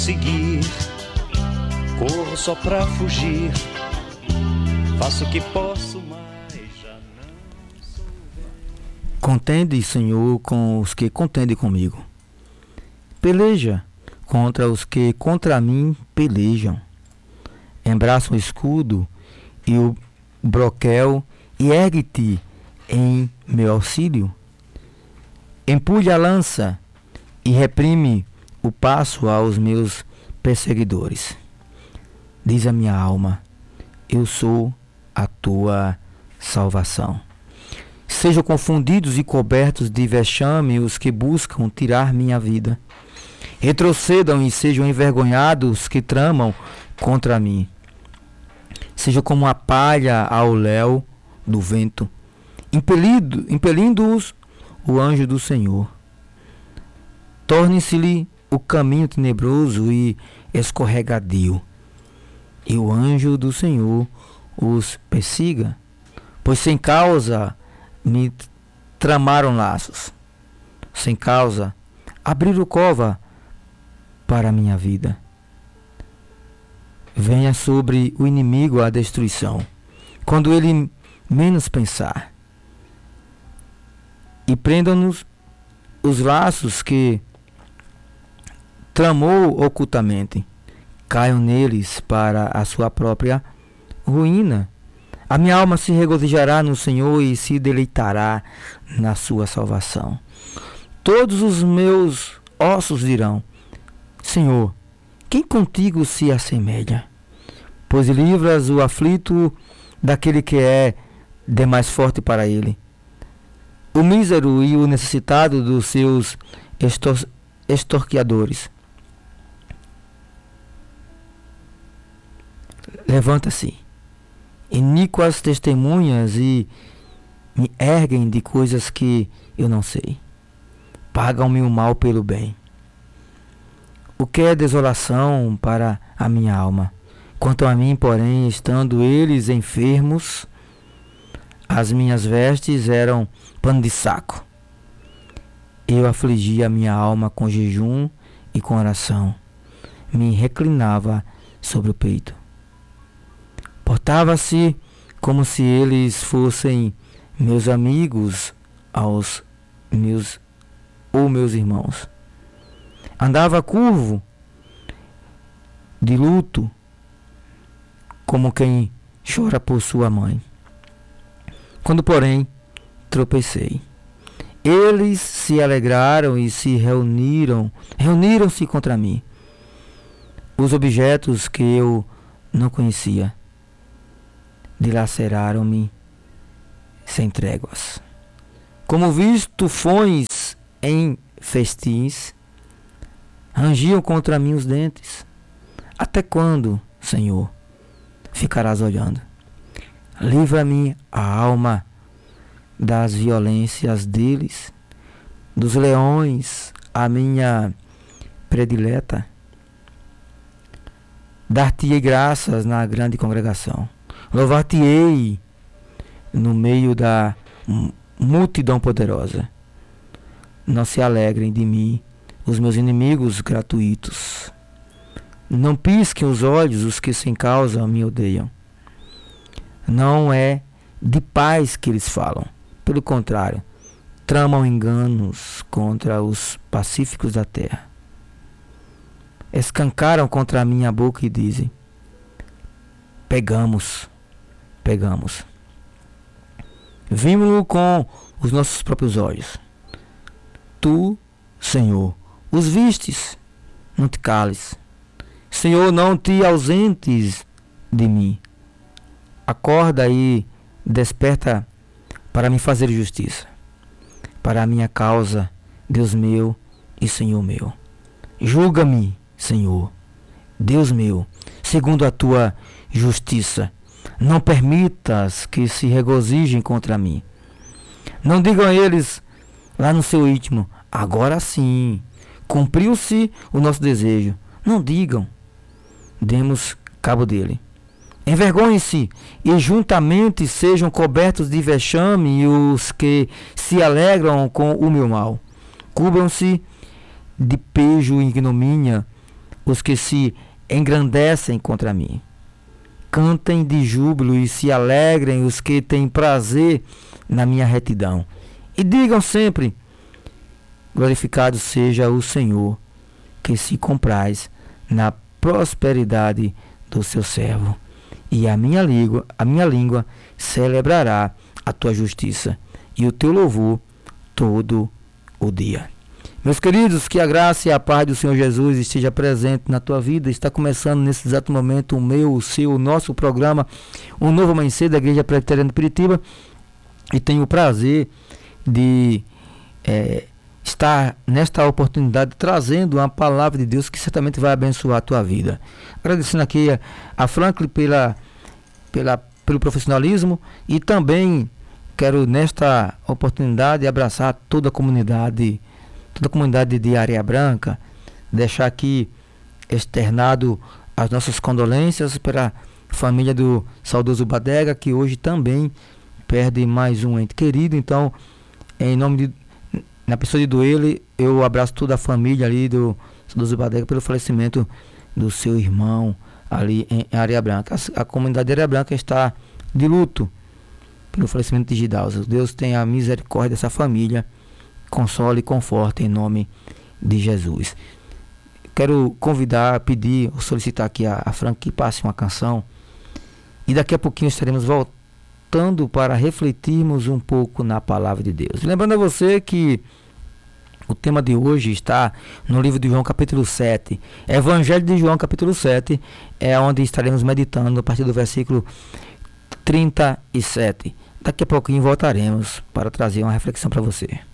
seguir, corro só pra fugir, faço o que posso, mas já não sou velho. Contende, Senhor, com os que contendem comigo. Peleja contra os que contra mim pelejam. Embraça o escudo e o broquel e ergue-te em meu auxílio. Empulhe a lança e reprime o passo aos meus perseguidores. Diz a minha alma: eu sou a tua salvação. Sejam confundidos e cobertos de vexame os que buscam tirar minha vida. Retrocedam e sejam envergonhados os que tramam contra mim. Sejam como a palha ao léu do vento, impelindo-os o anjo do Senhor. Torne-se-lhe o caminho tenebroso e escorregadio, e o anjo do Senhor os persiga, pois sem causa me tramaram laços, sem causa abriram cova para a minha vida. Venha sobre o inimigo a destruição, quando ele menos pensar, e prendam-nos os laços que tramou ocultamente, caiam neles para a sua própria ruína. A minha alma se regozijará no Senhor e se deleitará na sua salvação. Todos os meus ossos dirão: Senhor, quem contigo se assemelha? Pois livras o aflito daquele que é demais forte para ele, o mísero e o necessitado dos seus extorquiadores. Levanta-se iníquas testemunhas e me erguem de coisas que eu não sei. Pagam-me o mal pelo bem. O que é desolação para a minha alma? Quanto a mim, porém, estando eles enfermos, as minhas vestes eram pano de saco. Eu afligia a minha alma com jejum e com oração. Me reclinava sobre o peito. Portava-se como se eles fossem meus amigos meus irmãos. Andava curvo, de luto, como quem chora por sua mãe. Quando, porém, tropecei, eles se alegraram e se reuniram-se contra mim. Os objetos que eu não conhecia dilaceraram-me sem tréguas. Como vi tufões em festins, rangiam contra mim os dentes. Até quando, Senhor, ficarás olhando? Livra-me a alma das violências deles, dos leões, a minha predileta. Dar-te-ei graças na grande congregação. Louvar-te-ei no meio da multidão poderosa. Não se alegrem de mim os meus inimigos gratuitos. Não pisquem os olhos os que sem causa me odeiam. Não é de paz que eles falam. Pelo contrário, tramam enganos contra os pacíficos da terra. Escancaram contra a minha boca e dizem: pegamos. Vimos-lo com os nossos próprios olhos. Tu, Senhor, os vistes, não te cales. Senhor, não te ausentes de mim. Acorda e desperta para me fazer justiça. Para a minha causa, Deus meu e Senhor meu. Julga-me, Senhor, Deus meu, segundo a tua justiça. Não permitas que se regozijem contra mim. Não digam a eles lá no seu íntimo: agora sim, cumpriu-se o nosso desejo. Não digam: demos cabo dele. Envergonhem-se e juntamente sejam cobertos de vexame os que se alegram com o meu mal. Cubram-se de pejo e ignomínia os que se engrandecem contra mim. Cantem de júbilo e se alegrem os que têm prazer na minha retidão. E digam sempre: glorificado seja o Senhor, que se compraz na prosperidade do seu servo. E a minha língua celebrará a tua justiça e o teu louvor todo o dia. Meus queridos, que a graça e a paz do Senhor Jesus esteja presente na tua vida. Está começando nesse exato momento o meu, o seu, o nosso programa, o Novo Amanhecer da Igreja Presbiteriana de Piritiba. E tenho o prazer de estar nesta oportunidade trazendo uma palavra de Deus que certamente vai abençoar a tua vida. Agradecendo aqui a Franklin pelo profissionalismo, e também quero nesta oportunidade abraçar toda a comunidade de Areia Branca, deixar aqui externado as nossas condolências para a família do saudoso Badega, que hoje também perde mais um ente querido. Então, na pessoa de Duele, eu abraço toda a família ali do saudoso Badega pelo falecimento do seu irmão ali em Areia Branca. A comunidade de Areia Branca está de luto pelo falecimento de Gidalza. Deus tenha misericórdia dessa família, console e conforte em nome de Jesus. Quero convidar, pedir, solicitar aqui a Frank que passe uma canção, e daqui a pouquinho estaremos voltando para refletirmos um pouco na palavra de Deus. Lembrando a você que o tema de hoje está no livro de João capítulo 7. Evangelho de João capítulo 7 é onde estaremos meditando a partir do versículo 37. Daqui a pouquinho voltaremos para trazer uma reflexão para você.